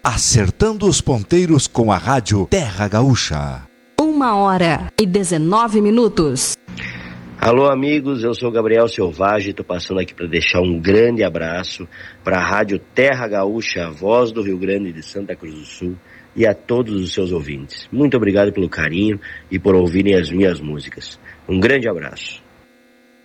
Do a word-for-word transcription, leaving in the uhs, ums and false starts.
acertando os ponteiros com a rádio Terra Gaúcha. Uma hora e dezenove minutos. Alô amigos, eu sou Gabriel Selvagem, estou passando aqui para deixar um grande abraço para a rádio Terra Gaúcha, a voz do Rio Grande de Santa Cruz do Sul, e a todos os seus ouvintes. Muito obrigado pelo carinho e por ouvirem as minhas músicas. Um grande abraço.